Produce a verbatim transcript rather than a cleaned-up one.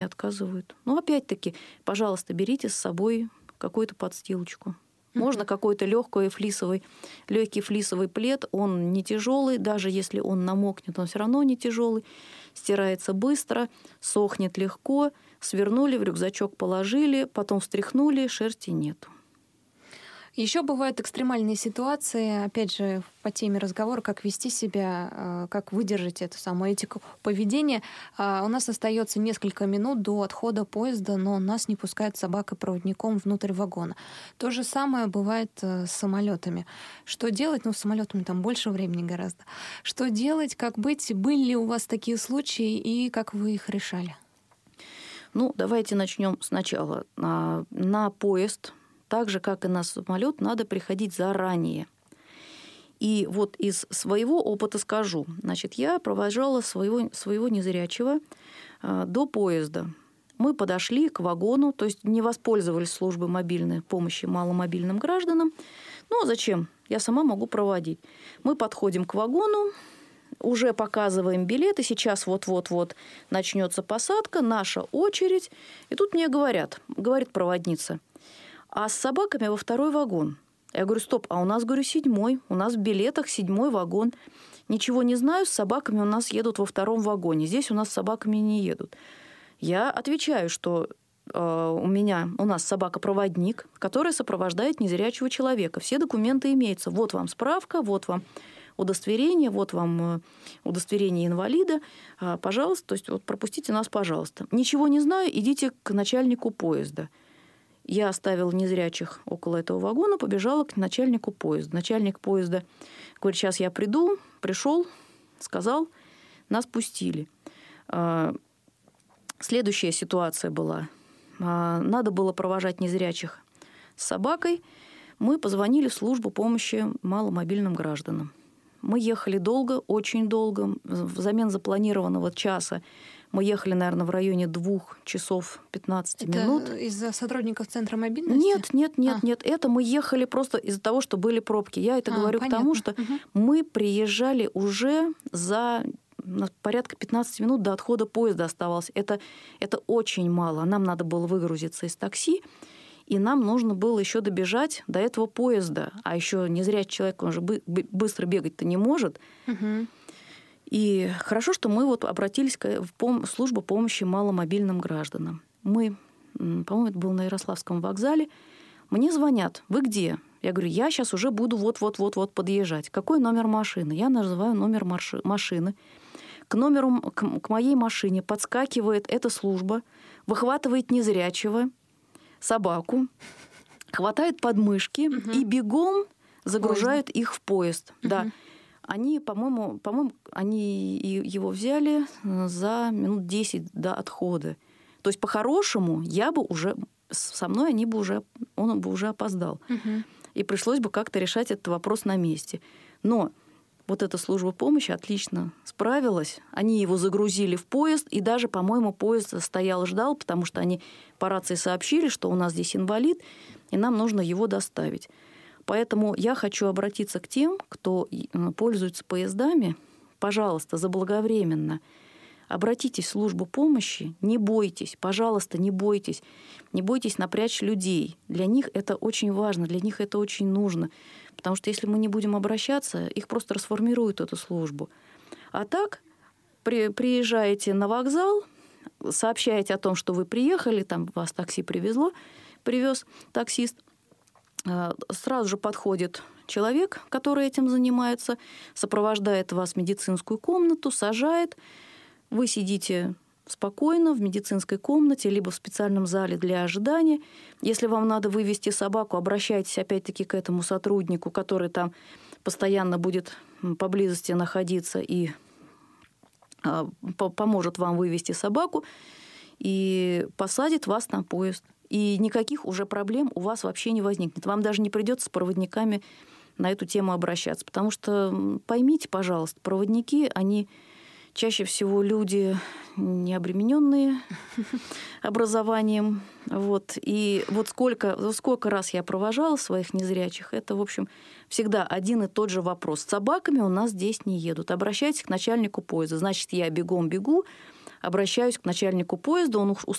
отказывают. Ну, опять-таки, пожалуйста, берите с собой какую-то подстилочку. Можно какой-то легкий флисовый, легкий флисовый плед, он не тяжелый, даже если он намокнет, он все равно не тяжелый, стирается быстро, сохнет легко, свернули, в рюкзачок положили, потом встряхнули, шерсти нету. Еще бывают экстремальные ситуации, опять же, по теме разговора, как вести себя, как выдержать эту самую этику поведения. У нас остается несколько минут до отхода поезда, но нас не пускают собакой-проводником внутрь вагона. То же самое бывает с самолетами. Что делать? Ну, с самолетами там больше времени гораздо. Что делать, как быть? Были ли у вас такие случаи и как вы их решали? Ну, давайте начнем сначала. На поезд, так же, как и на самолет, надо приходить заранее. И вот из своего опыта скажу. Значит, я провожала своего, своего незрячего до поезда. Мы подошли к вагону, то есть не воспользовались службой мобильной помощи маломобильным гражданам. Ну, а зачем? Я сама могу проводить. Мы подходим к вагону, уже показываем билеты, сейчас вот-вот-вот начнется посадка, наша очередь. И тут мне говорят, говорит проводница, а с собаками во второй вагон. Я говорю, стоп, а у нас, говорю, седьмой, у нас в билетах седьмой вагон. Ничего не знаю, с собаками у нас едут во втором вагоне, здесь у нас с собаками не едут. Я отвечаю, что э, у меня, у нас собака-проводник, которая сопровождает незрячего человека. Все документы имеются. Вот вам справка, вот вам удостоверение, вот вам удостоверение инвалида, пожалуйста, то есть вот пропустите нас, пожалуйста. Ничего не знаю, идите к начальнику поезда. Я оставила незрячих около этого вагона, побежала к начальнику поезда. Начальник поезда говорит, сейчас я приду, пришел, сказал, нас пустили. Следующая ситуация была. Надо было провожать незрячих с собакой. Мы позвонили в службу помощи маломобильным гражданам. Мы ехали долго, очень долго. Взамен запланированного часа мы ехали, наверное, в районе двух часов пятнадцати минут. Это из-за сотрудников Центра мобильности? Нет, нет, нет, а. нет. Это мы ехали просто из-за того, что были пробки. Я это а, говорю понятно. К тому, что угу. мы приезжали уже за порядка пятнадцати минут до отхода поезда оставалось. Это, это очень мало. Нам надо было выгрузиться из такси, и нам нужно было еще добежать до этого поезда. А еще незрячий человек, он же быстро бегать-то не может. Угу. И хорошо, что мы вот обратились в службу помощи маломобильным гражданам. Мы, по-моему, это было на Ярославском вокзале. Мне звонят, вы где? Я говорю, я сейчас уже буду вот-вот-вот-вот подъезжать. Какой номер машины? Я называю номер машины. К номеру, к моей машине подскакивает эта служба, выхватывает незрячего, собаку, хватает подмышки угу. и бегом загружает поезд. Их в поезд. Угу. Да. Они, по-моему, по-моему, они его взяли за минут десять до отхода. То есть, по-хорошему, я бы уже, со мной они бы уже, он бы уже опоздал. Угу. И пришлось бы как-то решать этот вопрос на месте. Но вот эта служба помощи отлично справилась. Они его загрузили в поезд, и даже, по-моему, поезд стоял, ждал, потому что они по рации сообщили, что у нас здесь инвалид, и нам нужно его доставить. Поэтому я хочу обратиться к тем, кто пользуется поездами. Пожалуйста, заблаговременно обратитесь в службу помощи, не бойтесь, пожалуйста, не бойтесь. Не бойтесь напрячь людей. Для них это очень важно, для них это очень нужно. Потому что если мы не будем обращаться, их просто расформируют, эту службу. А так, при, приезжаете на вокзал, сообщаете о том, что вы приехали, там вас такси привезло, привез таксист, сразу же подходит человек, который этим занимается, сопровождает вас в медицинскую комнату, сажает. Вы сидите спокойно в медицинской комнате, либо в специальном зале для ожидания. Если вам надо вывести собаку, обращайтесь опять-таки к этому сотруднику, который там постоянно будет поблизости находиться и поможет вам вывести собаку и посадит вас на поезд. И никаких уже проблем у вас вообще не возникнет. Вам даже не придется с проводниками на эту тему обращаться. Потому что, поймите, пожалуйста, проводники, они чаще всего люди необремененные образованием. Вот. И вот сколько, сколько раз я провожала своих незрячих, это, в общем, всегда один и тот же вопрос. С собаками у нас здесь не едут. Обращайтесь к начальнику поезда. Значит, я бегом бегу, обращаюсь к начальнику поезда, он